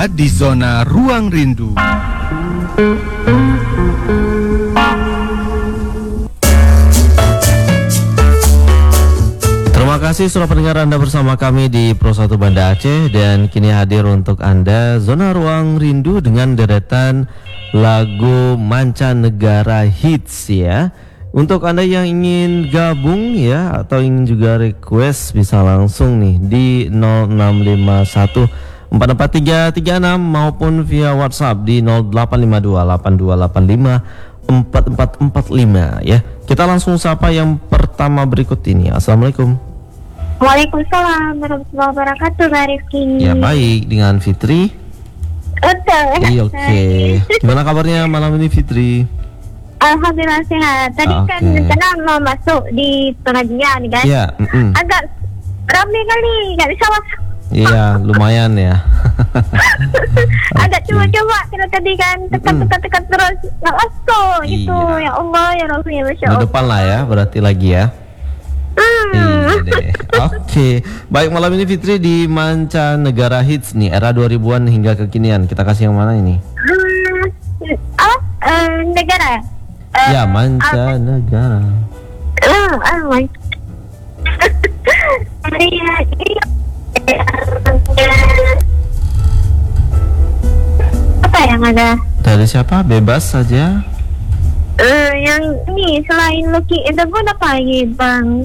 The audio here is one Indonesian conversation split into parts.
Anda di zona ruang rindu. Terima kasih sudah pendengar Anda bersama kami di Pro 1 Banda Aceh. Dan kini hadir untuk Anda Zona Ruang Rindu dengan deretan lagu mancanegara hits ya. Untuk Anda yang ingin gabung ya, atau ingin juga request, bisa langsung nih di 0651 44336 maupun via WhatsApp di 0852 8285 4445 ya. Kita langsung sapa yang pertama berikut ini. Assalamualaikum. Waalaikumsalam warahmatullahi wabarakatuh, Mbak Rizky. Ya baik, dengan Fitri. Betul. Iya, oke. Gimana kabarnya malam ini Fitri? Alhamdulillah sehat. Tadi kan rencana mau masuk di pengajian kan? Iya. Agak ramai kali, nggak bisa masuk. Iya, lumayan ya. Agak coba-coba karena tadi kan tekan terus nggak masuk gitu. Iya. Ya Allah, ya Rabbi, ya Masya Di Allah. depan lah ya, berarti lagi ya. Iya deh. Oke. Baik, malam ini Fitri di mancanegara hits nih, era 2000-an hingga kekinian. Kita kasih yang mana ini? Negara. Ya, mancanegara. Apa yang ada? Dari siapa? Bebas saja. Yang ini selain Lucky itu pun apa lagi Bang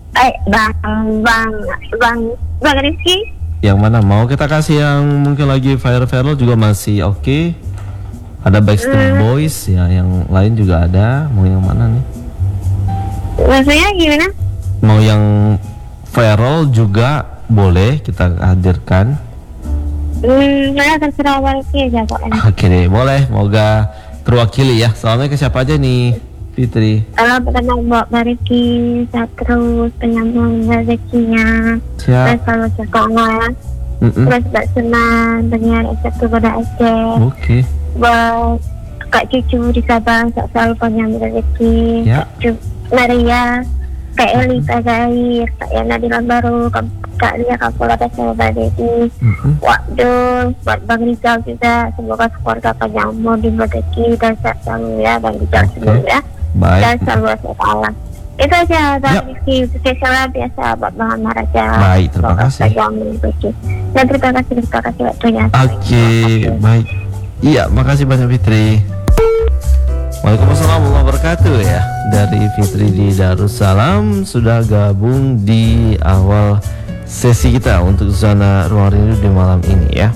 Rizky? Yang mana? Mau kita kasih yang mungkin lagi viral juga masih oke. Ada Backstreet Boys ya, yang lain juga ada. Mau yang mana nih? Maksudnya gimana? Mau yang viral juga boleh kita hadirkan. Saya terserah Rizky aja kok. Oke deh, boleh. Moga terwakili ya. Salamnya ke siapa aja nih, Fitri? Pertama buat Mbak Rizky, saya terus penyambung rezekinya. Dan Siap. selalu sekolah. Terus Mbak Senang, penyiar S1 pada Aceh. Oke. Buat Kak Cucu di Sabang, saya selalu penyambung rezeki. Ya. Kak Cucu Maria, Kak Eli, Kak Zahir, Kak Yana di Lambaru, Kak Lia, Kak Pola, Kak Mbak Dedi. Waduh, buat Bang Rizal juga, semoga keluarga panjang umur di rezeki dan sehat selalu ya Bang Rizal semua ya. Baik. Dan selalu sehat Allah. Itu aja Bang Rizky, spesial biasa buat Bang Maharaja. Baik, terima kasih. Dan terima kasih waktunya. Oke, baik. Iya, makasih banyak Fitri. Waalaikumsalam warahmatullahi wabarakatuh ya. Dari Fitri di Darussalam sudah gabung di awal sesi kita untuk zona ruang rindu di malam ini ya.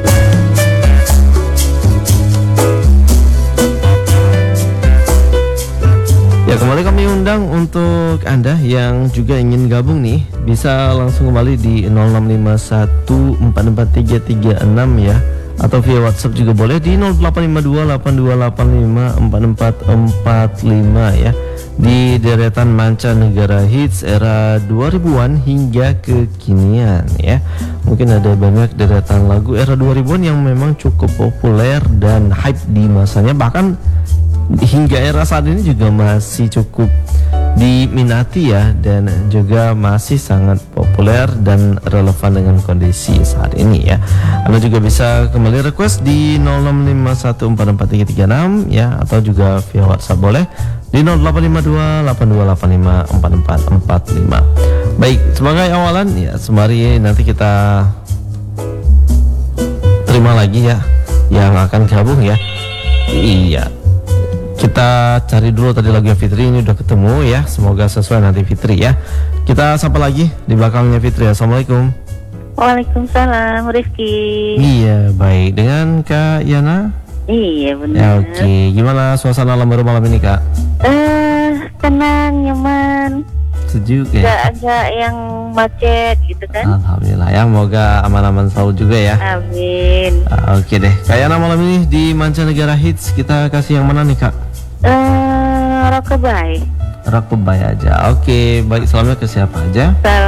Ya, kembali kami undang untuk Anda yang juga ingin gabung nih, bisa langsung kembali di 0651 44336 ya, atau via WhatsApp juga boleh di 0852 8285 4445 ya. Di deretan mancanegara hits era 2000-an hingga kekinian ya. Mungkin ada banyak deretan lagu era 2000-an yang memang cukup populer dan hype di masanya, bahkan hingga era saat ini juga masih cukup diminati ya, dan juga masih sangat populer dan relevan dengan kondisi saat ini ya. Anda juga bisa kembali request di 0651443336 ya, atau juga via WhatsApp boleh di 0852 8285 4445. Baik, sebagai awalan ya, sembari nanti kita terima lagi ya yang akan gabung ya. Iya, kita cari dulu tadi lagu Fitri, ini udah ketemu ya. Semoga sesuai nanti Fitri ya. Kita sapa lagi di belakangnya Fitri. Assalamualaikum. Waalaikumsalam Rizky. Iya, baik. Dengan Kak Yana? Iya benar. Ya, oke. Gimana suasana Lambaru malam ini Kak? Tenang, nyaman. Sejuk ya? Gak agak yang macet gitu kan. Alhamdulillah ya, semoga aman-aman selalu juga ya. Amin. Oke deh, Kak Yana malam ini di mancanegara hits kita kasih yang mana nih Kak? Rockabye. Rockabye aja. Oke, baik, salamnya ke siapa aja? Salam